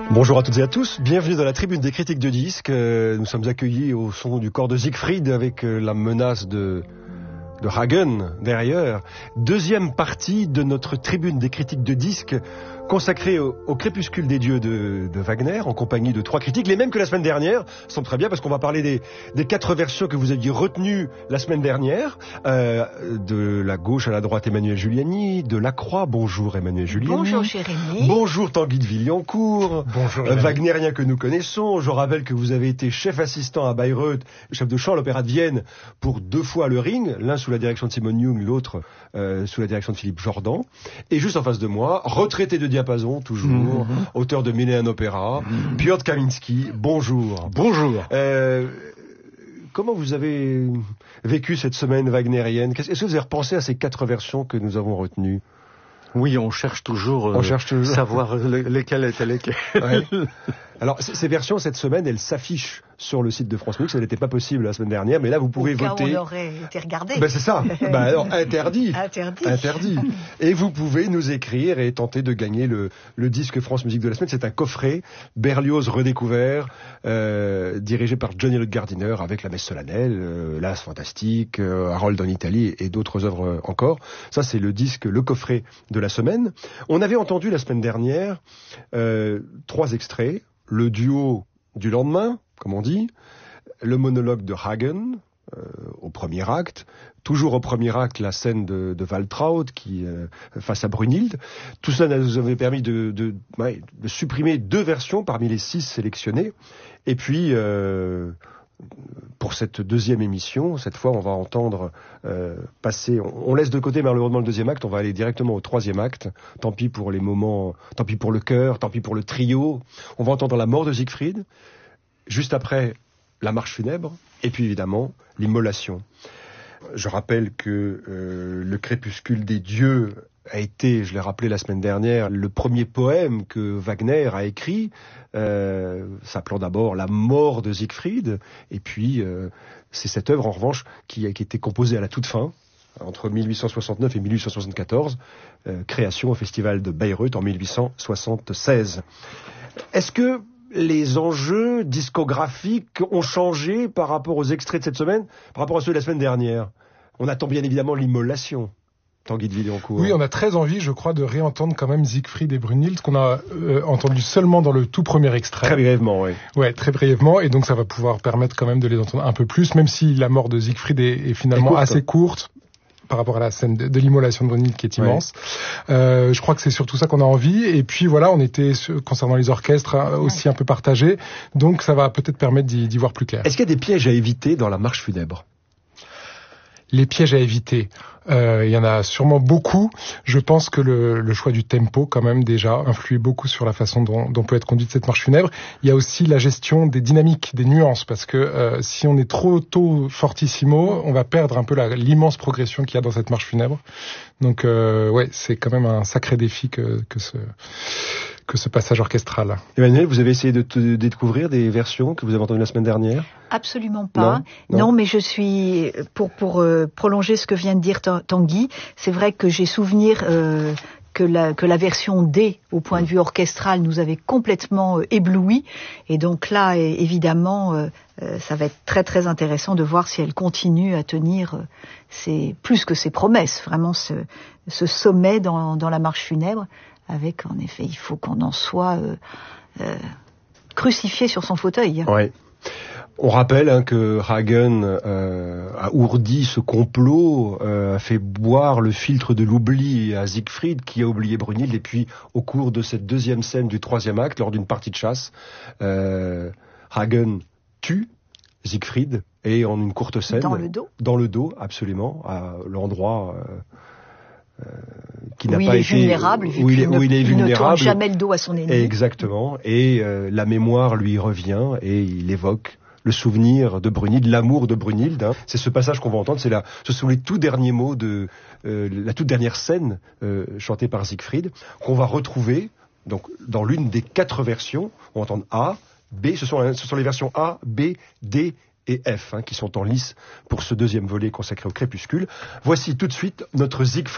Bonjour à toutes et à tous, bienvenue dans la tribune des critiques de disques. Nous sommes accueillis au son du corps de Siegfried avec la menace de Hagen derrière. Deuxième partie de notre tribune des critiques de disques consacrée au crépuscule des dieux de Wagner en compagnie de trois critiques, les mêmes que la semaine dernière. Ça tombe très bien parce qu'on va parler des quatre versions que vous aviez retenues la semaine dernière. De la gauche à la droite, Emmanuel Giuliani, de la Croix. Bonjour Emmanuel Giuliani. Bonjour Jérémy. Bonjour Tanguy de Villancourt. Bonjour. Wagnerien que nous connaissons. Je rappelle que vous avez été chef assistant à Bayreuth, chef de chant à l'Opéra de Vienne pour 2 fois le Ring, l'un sous la direction de Simon Young, l'autre sous la direction de Philippe Jordan. Et juste en face de moi, retraité de diapason, toujours, auteur de Mille et un opéras, Piotr Kaminski. Bonjour. Bonjour. Comment vous avez vécu cette semaine wagnérienne? Est-ce que vous avez repensé à ces 4 versions que nous avons retenues? Oui, on cherche toujours, savoir lesquelles étaient lesquelles. Ouais. Alors, ces versions, cette semaine, elles s'affichent sur le site de France Musique. Ça n'était pas possible la semaine dernière, mais là, vous pouvez voter. On aurait été regardé. Ben, c'est ça. Ben, alors, interdit. Interdit. Et vous pouvez nous écrire et tenter de gagner le disque France Musique de la semaine. C'est un coffret Berlioz redécouvert, dirigé par Johnny Le Gardiner, avec la messe solennelle, l'As fantastique, Harold en Italie et d'autres œuvres encore. Ça, c'est le disque, le coffret de la semaine. On avait entendu la semaine dernière 3 extraits. Le duo du lendemain, comme on dit, le monologue de Hagen au premier acte, toujours au premier acte la scène de Waltraud qui face à Brunhilde. Tout ça nous avait permis de supprimer 2 versions parmi les 6 sélectionnées. Et puis pour cette deuxième émission, cette fois on va entendre passer, on laisse de côté malheureusement le 2e acte, on va aller directement au 3e acte. Tant pis pour les moments, tant pis pour le chœur, tant pis pour le trio. On va entendre la mort de Siegfried, juste après la marche funèbre, et puis évidemment l'immolation. Je rappelle que le crépuscule des dieux a été, je l'ai rappelé la semaine dernière, le premier poème que Wagner a écrit, s'appelant d'abord La mort de Siegfried, et puis c'est cette œuvre en revanche qui a été composée à la toute fin, entre 1869 et 1874, création au festival de Bayreuth en 1876. Est-ce que les enjeux discographiques ont changé par rapport aux extraits de cette semaine, par rapport à ceux de la semaine dernière? On attend bien évidemment l'immolation. Tanguy de Villancourt. Oui, on a très envie, je crois, de réentendre quand même Siegfried et Brunhilde, qu'on a entendu seulement dans le tout premier extrait. Très brièvement, oui. Ouais, très brièvement, et donc ça va pouvoir permettre quand même de les entendre un peu plus, même si la mort de Siegfried est finalement assez courte par rapport à la scène de l'immolation de Brunhilde qui est immense. Ouais. Je crois que c'est surtout ça qu'on a envie. Et puis voilà, on était, concernant les orchestres, aussi un peu partagés. Donc ça va peut-être permettre d'y voir plus clair. Est-ce qu'il y a des pièges à éviter dans la marche funèbre? Les pièges à éviter, il y en a sûrement beaucoup. Je pense que le choix du tempo, quand même, déjà, influe beaucoup sur la façon dont peut être conduite cette marche funèbre. Il y a aussi la gestion des dynamiques, des nuances, parce que si on est trop tôt fortissimo, on va perdre un peu l'immense progression qu'il y a dans cette marche funèbre. Donc, ouais, c'est quand même un sacré défi que ce passage orchestral. Emmanuel, vous avez essayé de découvrir des versions que vous avez entendues la semaine dernière? Absolument pas. Non, mais je suis, pour prolonger ce que vient de dire Tanguy, c'est vrai que j'ai souvenir que la version D, au point de vue orchestral, nous avait complètement ébloui. Et donc là, évidemment, ça va être très très intéressant de voir si elle continue à tenir plus que ses promesses, vraiment ce sommet dans la marche funèbre. Avec, en effet, il faut qu'on en soit crucifié sur son fauteuil. Ouais. On rappelle que Hagen a ourdi ce complot, a fait boire le filtre de l'oubli à Siegfried, qui a oublié Brunhilde, et puis au cours de cette deuxième scène du 3e acte, lors d'une partie de chasse, Hagen tue Siegfried, et en une courte scène... Dans le dos. Dans le dos, absolument, à l'endroit... qui n'a pas été vulnérable, où il est vulnérable, ne tourne jamais le dos à son ennemi. Exactement. Et la mémoire lui revient et il évoque le souvenir de Brunhilde, l'amour de Brunhilde. Hein. C'est ce passage qu'on va entendre. Ce sont les tout derniers mots de la toute dernière scène chantée par Siegfried qu'on va retrouver donc dans l'une des 4 versions. On va entendre A, B. Ce sont les versions A, B, D et F qui sont en lice pour ce deuxième volet consacré au crépuscule. Voici tout de suite notre Siegfried.